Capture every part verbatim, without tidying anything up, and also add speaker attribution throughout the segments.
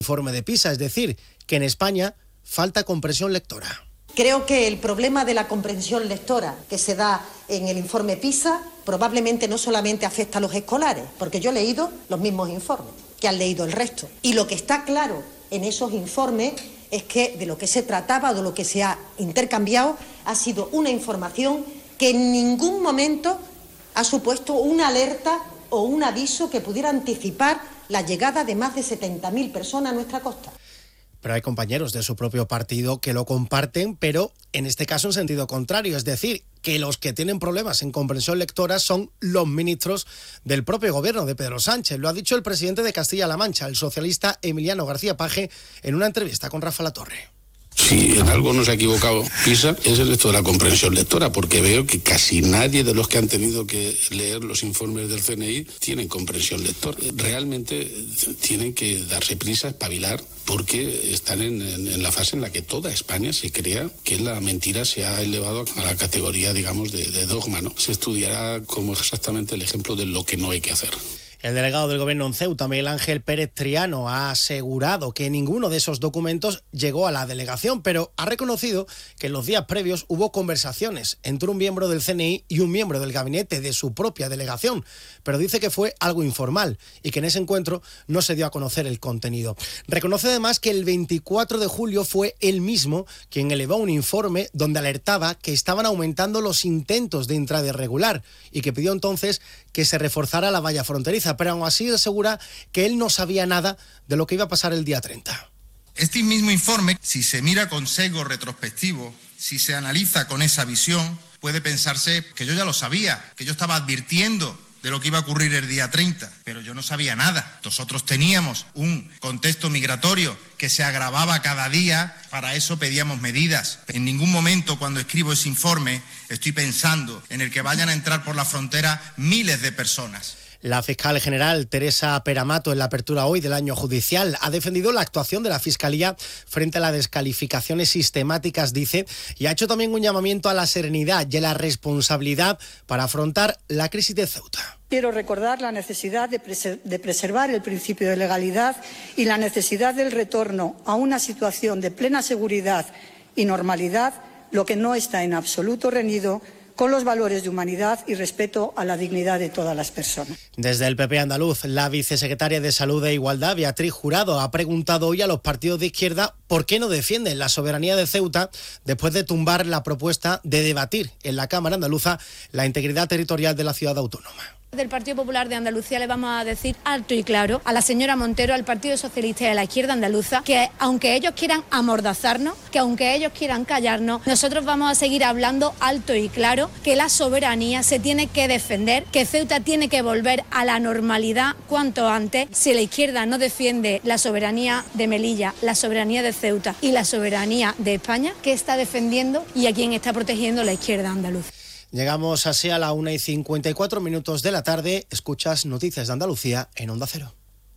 Speaker 1: informe de PISA, es decir, que en España falta comprensión lectora.
Speaker 2: Creo que el problema de la comprensión lectora que se da en el informe PISA probablemente no solamente afecta a los escolares, porque yo he leído los mismos informes que han leído el resto. Y lo que está claro en esos informes es que de lo que se trataba, de lo que se ha intercambiado, ha sido una información que en ningún momento ha supuesto una alerta o un aviso que pudiera anticipar la llegada de más de setenta mil personas a nuestra costa.
Speaker 1: Pero hay compañeros de su propio partido que lo comparten, pero en este caso en sentido contrario, es decir, que los que tienen problemas en comprensión lectora son los ministros del propio gobierno de Pedro Sánchez. Lo ha dicho el presidente de Castilla-La Mancha, el socialista Emiliano García Paje, en una entrevista con Rafa Latorre.
Speaker 3: Si en algo nos ha equivocado PISA es el esto de la comprensión lectora, porque veo que casi nadie de los que han tenido que leer los informes del C N I tienen comprensión lectora. Realmente tienen que darse prisa, espabilar, porque están en, en, en la fase en la que toda España se crea que la mentira se ha elevado a la categoría, digamos, de, de dogma, ¿no? Se estudiará como exactamente el ejemplo de lo que no hay que hacer.
Speaker 1: El delegado del Gobierno en Ceuta, Miguel Ángel Pérez Triano, ha asegurado que ninguno de esos documentos llegó a la delegación, pero ha reconocido que en los días previos hubo conversaciones entre un miembro del C N I y un miembro del gabinete de su propia delegación, pero dice que fue algo informal y que en ese encuentro no se dio a conocer el contenido. Reconoce además que el veinticuatro de julio fue él mismo quien elevó un informe donde alertaba que estaban aumentando los intentos de entrada irregular y que pidió entonces que se reforzara la valla fronteriza, pero aún así asegura que él no sabía nada de lo que iba a pasar el día treinta.
Speaker 4: Este mismo informe, si se mira con sesgo retrospectivo, si se analiza con esa visión, puede pensarse que yo ya lo sabía, que yo estaba advirtiendo de lo que iba a ocurrir el día treinta, pero yo no sabía nada. Nosotros teníamos un contexto migratorio que se agravaba cada día, para eso pedíamos medidas. En ningún momento cuando escribo ese informe estoy pensando en el que vayan a entrar por la frontera miles de personas.
Speaker 1: La fiscal general Teresa Peramato, en la apertura hoy del año judicial, ha defendido la actuación de la Fiscalía frente a las descalificaciones sistemáticas, dice, y ha hecho también un llamamiento a la serenidad y a la responsabilidad para afrontar la crisis de Ceuta.
Speaker 5: Quiero recordar la necesidad de, preser- de preservar el principio de legalidad y la necesidad del retorno a una situación de plena seguridad y normalidad, lo que no está en absoluto reñido con los valores de humanidad y respeto a la dignidad de todas las personas.
Speaker 1: Desde el P P andaluz, la vicesecretaria de Salud e Igualdad, Beatriz Jurado, ha preguntado hoy a los partidos de izquierda por qué no defienden la soberanía de Ceuta después de tumbar la propuesta de debatir en la Cámara andaluza la integridad territorial de la ciudad autónoma.
Speaker 6: Del Partido Popular de Andalucía le vamos a decir alto y claro a la señora Montero, al Partido Socialista y a la izquierda andaluza, que aunque ellos quieran amordazarnos, que aunque ellos quieran callarnos, nosotros vamos a seguir hablando alto y claro que la soberanía se tiene que defender, que Ceuta tiene que volver a la normalidad cuanto antes. Si la izquierda no defiende la soberanía de Melilla, la soberanía de Ceuta y la soberanía de España, ¿qué está defendiendo y a quién está protegiendo la izquierda andaluza?
Speaker 1: Llegamos así a la una y cincuenta y cuatro minutos de la tarde. Escuchas Noticias de Andalucía en Onda Cero.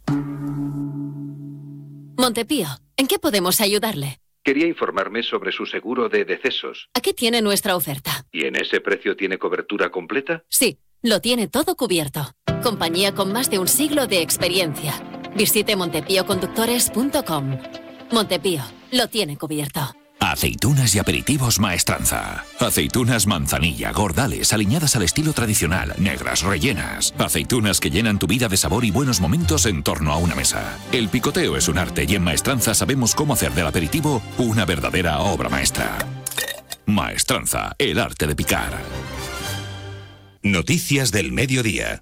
Speaker 7: Montepío, ¿en qué podemos ayudarle?
Speaker 8: Quería informarme sobre su seguro de decesos.
Speaker 7: Aquí tiene nuestra oferta.
Speaker 8: ¿Y en ese precio tiene cobertura completa?
Speaker 7: Sí, lo tiene todo cubierto. Compañía con más de un siglo de experiencia. Visite montepío conductores punto com. Montepío, lo tiene cubierto.
Speaker 9: Aceitunas y aperitivos Maestranza. Aceitunas manzanilla, gordales, aliñadas al estilo tradicional, negras, rellenas. Aceitunas que llenan tu vida de sabor y buenos momentos en torno a una mesa. El picoteo es un arte y en Maestranza sabemos cómo hacer del aperitivo una verdadera obra maestra. Maestranza, el arte de picar.
Speaker 10: Noticias del mediodía.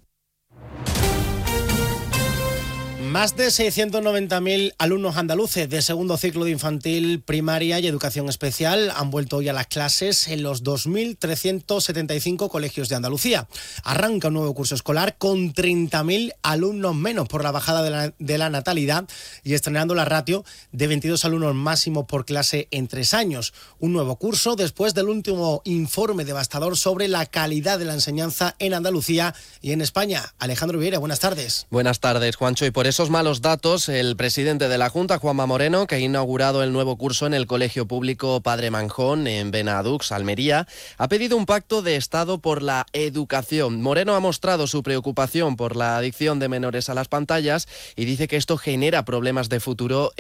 Speaker 1: Más de seiscientos noventa mil alumnos andaluces de segundo ciclo de infantil, primaria y educación especial han vuelto hoy a las clases en los dos mil trescientos setenta y cinco colegios de Andalucía. Arranca un nuevo curso escolar con treinta mil alumnos menos por la bajada de la, de la natalidad y estrenando la ratio de veintidós alumnos máximo por clase en tres años. Un nuevo curso después del último informe devastador sobre la calidad de la enseñanza en Andalucía y en España. Alejandro Vieira, buenas tardes.
Speaker 11: Buenas tardes, Juancho, y por eso malos datos, el presidente de la Junta, Juanma Moreno, que ha inaugurado el nuevo curso en el Colegio Público Padre Manjón, en Benadux, Almería, ha pedido un pacto de Estado por la educación. Moreno ha mostrado su preocupación por la adicción de menores a las pantallas y dice que esto genera problemas de futuro